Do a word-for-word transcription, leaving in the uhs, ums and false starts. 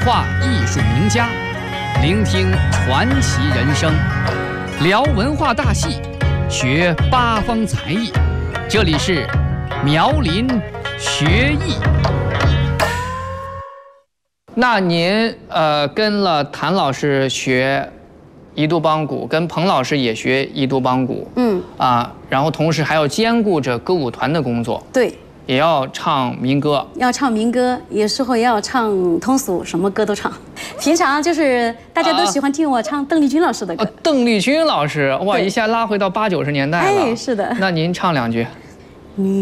话艺术名家，聆听传奇人生，聊文化大戏，学八方才艺。这里是苗林学艺。那您呃跟了谭老师学宜都梆鼓，跟彭老师也学宜都梆鼓，嗯啊，然后同时还要兼顾着歌舞团的工作， 对， 也要唱民歌， 要唱民歌，有时候也要唱通俗，什么歌都唱。平常就是大家都喜欢听我唱邓丽君老师的歌。 啊、邓丽君老师，哇， 对一下拉回到八九十年代了。 哎，是的。 那您唱两句。 你